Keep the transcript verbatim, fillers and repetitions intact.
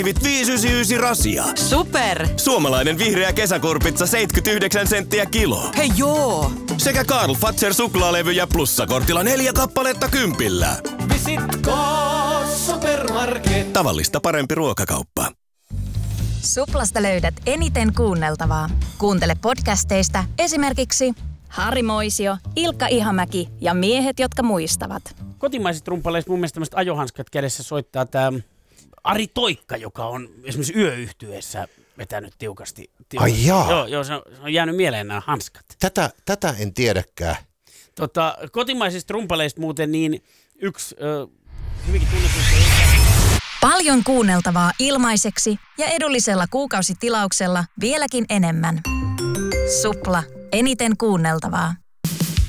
viisi yhdeksänkymmentäyhdeksän rasia. Super! Suomalainen vihreä kesäkorpitsa seitsemänkymmentäyhdeksän senttiä kilo. Hei joo! Sekä Karl Fazer suklaalevyjä plussakortilla neljä kappaletta kympillä. Visitko Supermarket? Tavallista parempi ruokakauppa. Suplasta löydät eniten kuunneltavaa. Kuuntele podcasteista esimerkiksi Harri Moisio, Ilkka Ihamäki ja miehet, jotka muistavat. Kotimaiset rumpaleista mun mielestä tämmöiset ajohanskat kädessä soittaa tää Ari Toikka, joka on esimerkiksi yöyhtyeessä vetänyt tiukasti. tiukasti. Ai jaa. Joo, joo se, on, se on jäänyt mieleen nämä hanskat. Tätä, tätä en tiedäkään. Tota, kotimaisista rumpaleista muuten niin yksi ö, hyvinkin tunnettu. paljon kuunneltavaa ilmaiseksi ja edullisella kuukausitilauksella vieläkin enemmän. Supla. Eniten kuunneltavaa.